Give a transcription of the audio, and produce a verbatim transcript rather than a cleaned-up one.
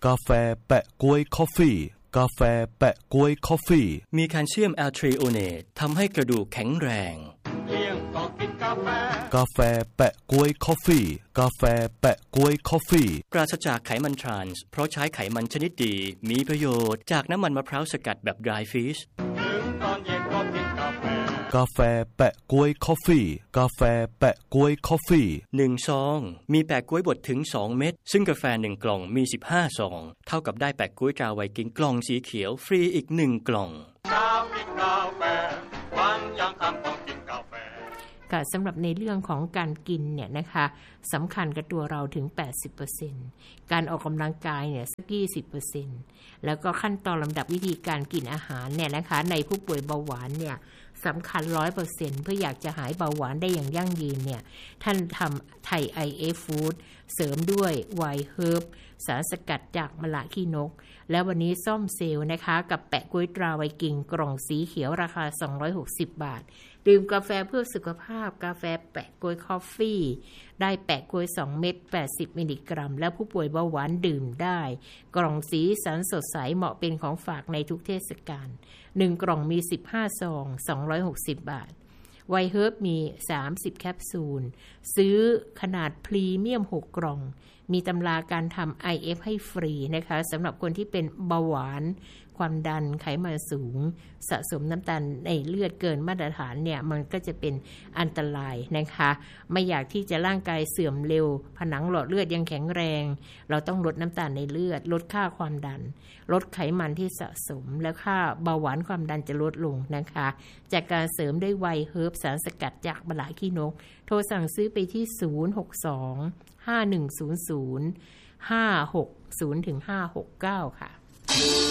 กาแฟแปะก๊วยคอฟฟี่กาแฟแปะก๊วยคอฟฟี่มีแคลเซียมแอลทรีโอเนตทำให้กระดูกแข็งแรงเลี้ยงก็กินกาแฟกาแฟแปะก๊วยคอฟฟี่กาแฟแปะก๊วยคอฟฟี่ปราศจากไขมันทรานส์เพราะใช้ไขมันชนิดดีมีประโยชน์จากน้ำมันมะพร้าวสกัดแบบ dry fish ถึงตอนเย็นก็กินกาแฟกาแฟแปะก๊วยคอฟฟี่กาแฟแปะก๊วยคอฟฟี่หนึ่งซองมีแปะก๊วยบดถึงสองเม็ดซึ่งกาแฟหนึ่งกล่องมีสิบห้าซองเท่ากับได้แปะก๊วยตราไวกิ้งกล่องสีเขียวฟรีอีกหนึ่งกล่องกากินกาแฟวันยังคำต้องกินกาแฟค่ะสำหรับในเรื่องของการกินเนี่ยนะคะสำคัญกับตัวเราถึง แปดสิบเปอร์เซ็นต์ การออกกำลังกายเนี่ยสัก ยี่สิบเปอร์เซ็นต์ แล้วก็ขั้นตอนลำดับวิธีการกินอาหารเนี่ยนะคะในผู้ป่วยเบาหวานเนี่ยสำคัญ ร้อยเปอร์เซ็นต์ เพื่ออยากจะหายเบาหวานได้อย่างยั่งยืนเนี่ยท่านทำไทย ไอ เอฟ Food เสริมด้วยไวน์เฮิร์บสารสกัดจากมะละขี้นกแล้ววันนี้ซ่อมเซลล์นะคะกับแปะก๊วยตราไวกิ้งกล่องสีเขียวราคาสองร้อยหกสิบบาทดื่มกาแฟเพื่อสุขภาพกาแฟแปะก๊วยคอฟฟี่ได้แปะก๊วยสองเม็ดแปดสิบมิลลิกรัมแล้วผู้ป่วยเบาหวานดื่มได้กล่องสีสันสดใสเหมาะเป็นของฝากในทุกเทศกาลหนึ่งกล่องมีสิบห้าซองสองร้อยหกสิบบาทไวน์เฮิร์บมีสามสิบแคปซูลซื้อขนาดพรีเมียมหกกล่องมีตำราการทำ ไอ เอฟ ให้ฟรีนะคะสำหรับคนที่เป็นเบาหวานความดันไขมันสูงสะสมน้ำตาลในเลือดเกินมาตรฐานเนี่ยมันก็จะเป็นอันตรายนะคะไม่อยากที่จะร่างกายเสื่อมเร็วผนังหลอดเลือดยังแข็งแรงเราต้องลดน้ำตาลในเลือดลดค่าความดันลดไขมันที่สะสมแล้วค่าเบาหวานความดันจะลดลงนะคะจากการเสริมด้วยไวน์เฮิร์บสารสกัดจากมะละขี้นกโทรสั่งซื้อไปที่ศูนย์ หก สอง ห้า หนึ่ง ศูนย์ ศูนย์ ห้า หก ศูนย์ ห้า หก เก้าค่ะ